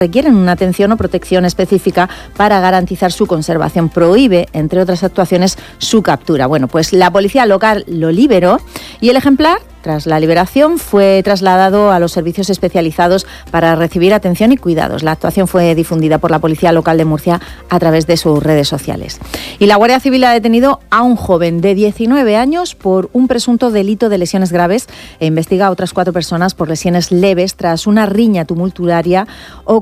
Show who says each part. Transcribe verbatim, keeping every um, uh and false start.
Speaker 1: requieren una atención o protección específica para garantizar su conservación. Prohíbe, entre otras actuaciones, su captura. Bueno, pues la policía local lo liberó y el ejemplar, tras la liberación, fue trasladado a los servicios especializados para recibir atención y cuidados. La actuación fue difundida por la Policía Local de Murcia a través de sus redes sociales. Y la Guardia Civil ha detenido a un joven de diecinueve años por un presunto delito de lesiones graves e investiga a otras cuatro personas por lesiones leves tras una riña tumultuaria o